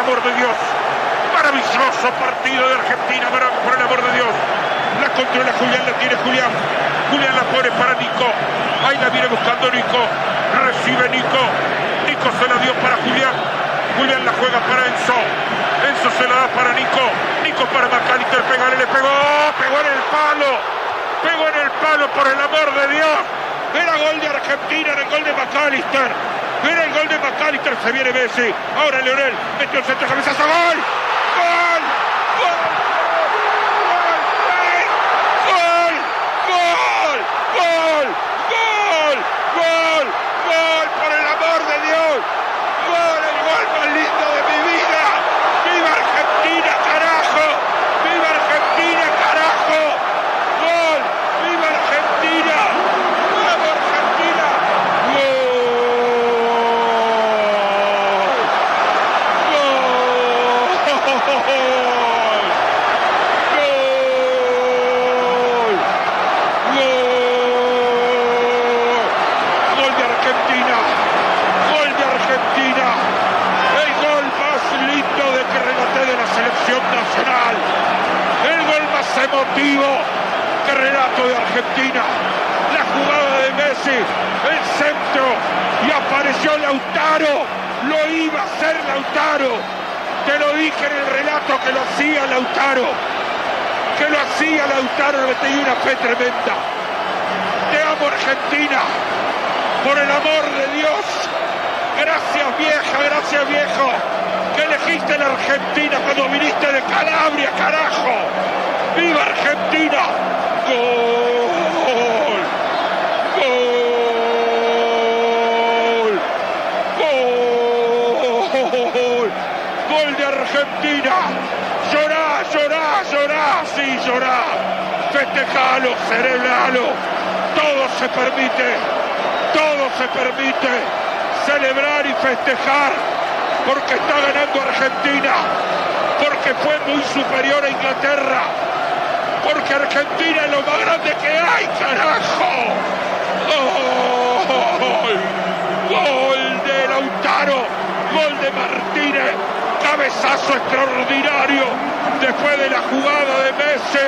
amor de Dios. Maravilloso partido de Argentina, por el amor de Dios. La controla Julián, la tiene Julián. Julián la pone para Nico. Ahí la viene buscando Nico. Recibe Nico. Nico se la dio para Julián. Julián la juega para Enzo. Enzo se la da para Nico. Nico para McAllister. Le pegó. Pegó en el palo. Pegó en el palo, por el amor de Dios. Era gol de Argentina, era el gol de McAllister. Era el gol de McAllister. Se viene Messi. Ahora Leonel. Metió el centro, cabezazo. ¡Gol! ¡Gol! ¡Gol! Por el amor de Dios, gol, el gol más lindo de mi vida. ¡Viva Argentina, carajo! ¡Viva Argentina, carajo! ¡Gol! ¡Viva Argentina! ¡Vamos Argentina! Nacional, el gol más emotivo que relato de Argentina, la jugada de Messi, el centro, y apareció Lautaro, lo iba a hacer Lautaro, te lo dije en el relato que lo hacía Lautaro, le tenía una fe tremenda. Te amo Argentina, por el amor de Dios, gracias vieja, gracias viejo, que elegiste la Argentina cuando viniste de Calabria, carajo. ¡Viva Argentina! ¡Gol! ¡Gol! ¡Gol! ¡Gol de Argentina! ¡Llorá, llorá, llorá! ¡Sí, llorá! ¡Festejalo, celebralo! Todo se permite celebrar y festejar, porque está ganando Argentina, porque fue muy superior a Inglaterra, porque Argentina es lo más grande que hay, carajo. ¡Gol! ¡Gol de Lautaro! ¡Gol de Martínez! ¡Cabezazo extraordinario después de la jugada de Messi!